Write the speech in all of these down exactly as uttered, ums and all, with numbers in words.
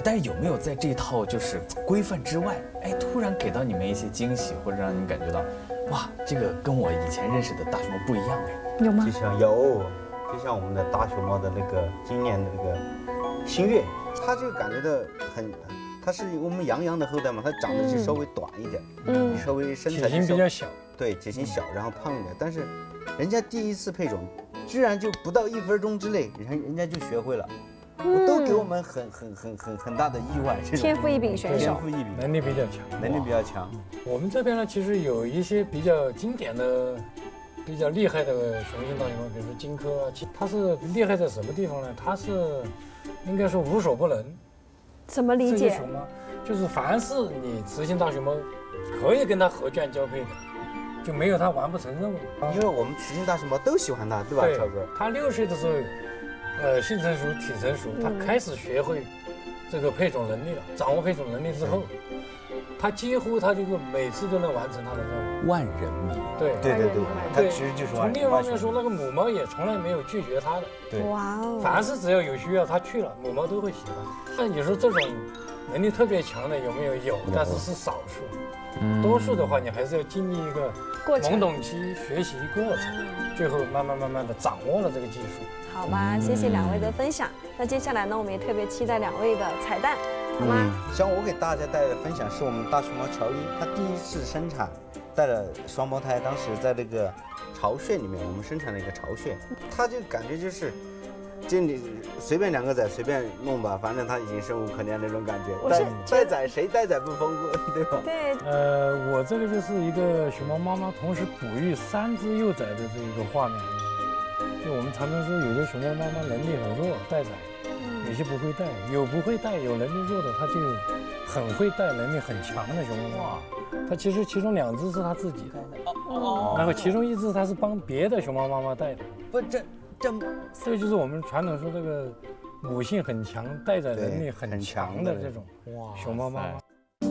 但是有没有在这一套就是规范之外，哎，突然给到你们一些惊喜，或者让你们感觉到，哇，这个跟我以前认识的大熊猫不一样哎？ 有吗？ 就像有，就像我们的大熊猫的那个今年的那个新月，它就感觉到很，它是我们羊羊的后代嘛，它长得就稍微短一点，嗯，稍微身材体型比较小， 对，体型小，然后胖一点，但是人家第一次配种，居然就不到一分钟之内，人人家就学会了。嗯、都给我们很很很很很大的意外， 天赋异禀选手， 天赋异禀， 能力比较强， 能力比较强。 我们这边呢，其实有一些比较经典的、比较厉害的雄性大熊猫，比如说金科啊，其它是厉害在什么地方呢？它是应该说无所不能。 怎么理解？ 熊猫就是凡是你雌性大熊猫可以跟它合圈交配的，就没有它完不成任务。 因为我们雌性大熊猫都喜欢它，对吧， 对超哥？ 它六岁的时候。呃，性成熟、体成熟，他开始学会这个配种能力了。掌握配种能力之后，他几乎他就是每次都能完成他的任务。万人迷。 对对对对，他其实就是从另一方面说，那个母猫也从来没有拒绝他的。 对， 哇哦！ 凡是只要有需要，他去了，母猫都会喜欢。但你说这种能力特别强的有没有？有，但是是少数。嗯、多数的话，你还是要经历一个懵懂期学习过程，最后慢慢慢慢的掌握了这个技术。 好吧，谢谢两位的分享。那接下来呢，我们也特别期待两位的彩蛋，好吗？ 嗯、像我给大家带来的分享是我们大熊猫乔伊，它第一次生产带了双胞胎，当时在那个巢穴里面，我们生产了一个巢穴，它就感觉就是，就你随便两个崽随便弄吧，反正它已经生无可恋那种感觉。带带崽谁带崽不丰富，对吧？ 对。 呃，我这个就是一个熊猫妈妈同时哺育三只幼崽的这一个画面。就我们常常说，有的熊猫妈妈能力很弱，带崽；有些不会带，有不会带，有能力弱的，它就很会带，能力很强的熊猫妈妈。它其实其中两只是它自己带的，哦，然后其中一只它是帮别的熊猫妈妈带的。 不，这这这个就是我们传统说这个母性很强、带崽能力很强的这种熊猫妈妈。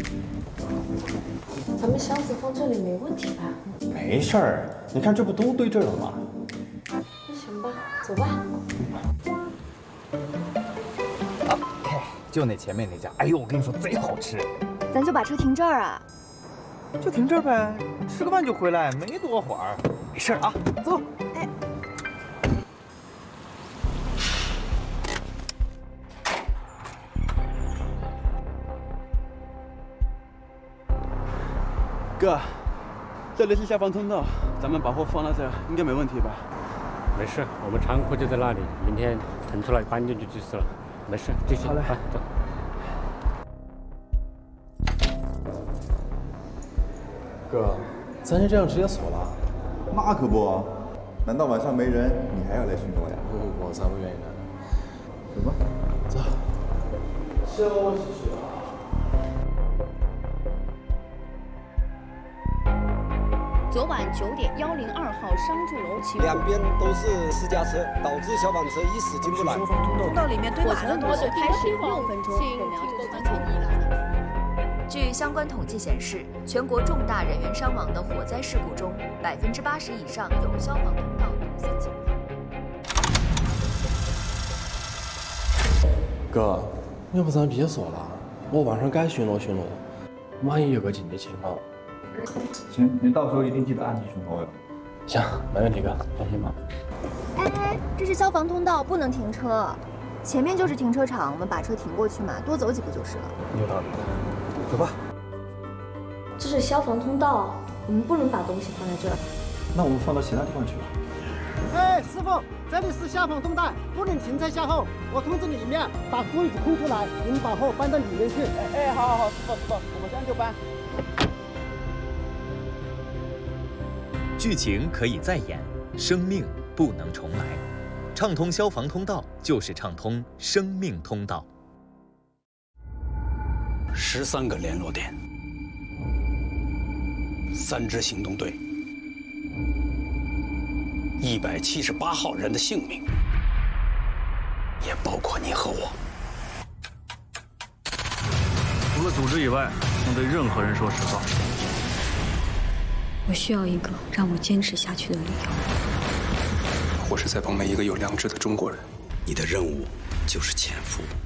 咱们箱子放这里没问题吧？ 没事儿，你看这不都堆这儿了吗？ 那行吧，走吧。 OK， 就那前面那家，哎呦，我跟你说贼好吃。 咱就把车停这儿啊？ 就停这儿呗，吃个饭就回来，没多会儿。没事啊，走。哎。 哥，这里是消防通道，咱们把货放到这儿，应该没问题吧？ 没事，我们仓库就在那里，明天腾出来搬进去就是了。没事，继续。 好嘞， 啊，走。 哥，咱就这样直接锁了？ 那可不，难道晚上没人，你还要来巡逻呀？ 不不不，咱不愿意的。 走吧， 走。休息去啊。 昨晚九点，幺零二号商住楼起火， 两边都是私家车，导致消防车一时进不来。 通道里面堆满了东西，开始六分钟，我们要做安全意了。 据相关统计显示，全国重大人员伤亡的火灾事故中，百分之八十以上有消防通道堵塞情况。 哥，要不咱别锁了，我晚上该巡逻巡逻，万一有个紧急情况。 行，你到时候一定记得按时巡逻哟。 行，没问题，哥，放心吧。 哎哎，这是消防通道，不能停车。前面就是停车场，我们把车停过去嘛，多走几步就是了。 有道理。 走吧。 这是消防通道，我们不能把东西放在这儿。 那我们放到其他地方去吧。 哎，师傅，这里是消防通道，不能停车下后。我通知里面把柜子空出来，你们把货搬到里面去。哎哎，好好好，师傅师傅，我们这样就搬。 剧情可以再演，生命不能重来。畅通消防通道就是畅通生命通道。 十三个联络点，三支行动队，一百七十八号人的性命，也包括你和我。 除了组织以外，不能对任何人说实话。 我需要一个让我坚持下去的理由。 我是在帮每一个有良知的中国人。你的任务就是潜伏。